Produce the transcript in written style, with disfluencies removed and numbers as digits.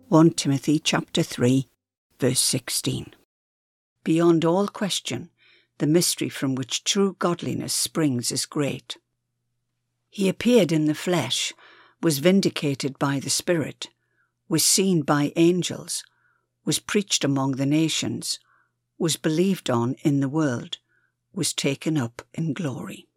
1 Timothy chapter 3, verse 16. Beyond all question, the mystery from which true godliness springs is great. He appeared in the flesh, was vindicated by the Spirit, was seen by angels, was preached among the nations, was believed on in the world, was taken up in glory.